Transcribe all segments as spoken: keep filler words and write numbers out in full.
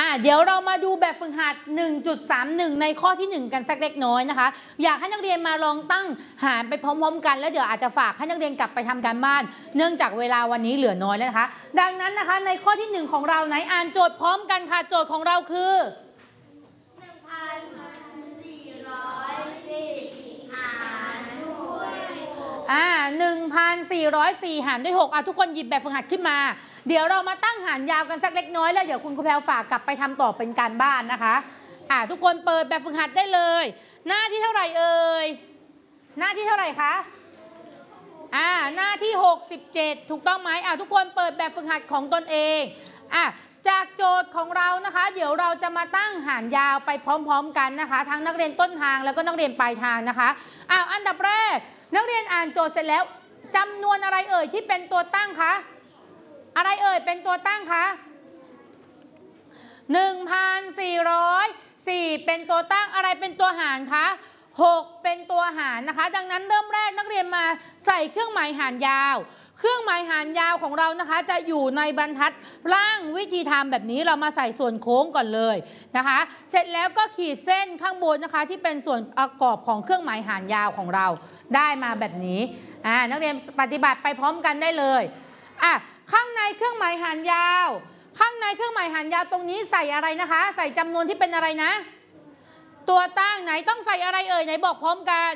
เดี๋ยวเรามาดูแบบฝึกหัด หนึ่งจุดสามหนึ่ง ในข้อที่หนึ่งกันสักเล็กน้อยนะคะอยากให้นักเรียนมาลองตั้งหารไปพร้อมๆกันแล้วเดี๋ยวอาจจะฝากให้นักเรียนกลับไปทำการบ้านเนื่องจากเวลาวันนี้เหลือน้อยแล้วนะคะดังนั้นนะคะในข้อที่หนึ่งของเราไหนอ่านโจทย์พร้อมกันค่ะโจทย์ของเราคือหนึ่งพันสี่ร้อยสี่หารด้วยอ่าหนึ่งพันสี่ร้อยสี่หารด้วยหกอ่ะทุกคนหยิบแบบฝึกหัดขึ้นมาเดี๋ยวเรามาตั้งหารยาวกันสักเล็กน้อยแล้วเดี๋ยวคุณครูแพรวฝากกลับไปทำต่อเป็นการบ้านนะคะอ่าทุกคนเปิดแบบฝึกหัดได้เลยหน้าที่เท่าไหร่เอ่ยหน้าที่เท่าไหร่คะอ่าหน้าที่หกสิบเจ็ดถูกต้องไหมอ่าทุกคนเปิดแบบฝึกหัดของตนเองอ่ะจากโจทย์ของเรานะคะเดี๋ยวเราจะมาตั้งหารยาวไปพร้อมๆกันนะคะทั้งนักเรียนต้นทางแล้วก็นักเรียนปลายทางนะคะอ่าอันดับแรกนักเรียนอ่านโจทย์เสร็จแล้วจำนวนอะไรเอ่ยที่เป็นตัวตั้งคะอะไรเอ่ยเป็นตัวตั้งคะหนึ่งพันสี่ร้อยสี่เป็นตัวตั้งอะไรเป็นตัวหารคะหกเป็นตัวหารนะคะดังนั้นเริ่มแรกนักเรียนมาใส่เครื่องหมายหารยาวเครื่องหมายหารยาวของเรานะคะจะอยู่ในบรรทัดล่างวิธีทำแบบนี้เรามาใส่ส่วนโค้งก่อนเลยนะคะเสร็จแล้วก็ขีดเส้นข้างบนนะคะที่เป็นส่วนประกอบของเครื่องหมายหารยาวของเราได้มาแบบนี้อ่านักเรียนปฏิบัติไปพร้อมกันได้เลยอ่ะข้างในเครื่องหมายหารยาวข้างในเครื่องหมายหารยาวตรงนี้ใส่อะไรนะคะใส่จำนวนที่เป็นอะไรนะตัวตั้งไหนต้องใส่อะไรเอ่ยไหนบอกพร้อมกัน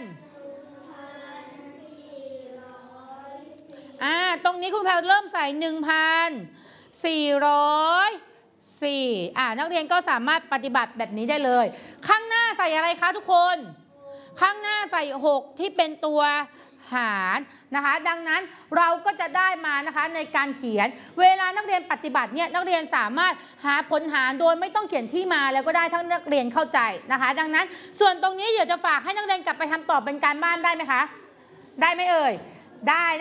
อ่าตรงนี้คุณแพรเริ่มใส่ หนึ่งพันสี่ร้อยสี่ อ่านักเรียนก็สามารถปฏิบัติแบบนี้ได้เลยข้างหน้าใส่อะไรคะทุกคนข้างหน้าใส่หกที่เป็นตัวหารนะคะดังนั้นเราก็จะได้มานะคะในการเขียนเวลานักเรียนปฏิบัติเนี่ยนักเรียนสามารถหาผลหารโดยไม่ต้องเขียนที่มาแล้วก็ได้ทั้งนักเรียนเข้าใจนะคะดังนั้นส่วนตรงนี้เดี๋ยวจะฝากให้นักเรียนกลับไปทำต่อเป็นการบ้านได้ไหมคะได้ไหมเอ่ยได้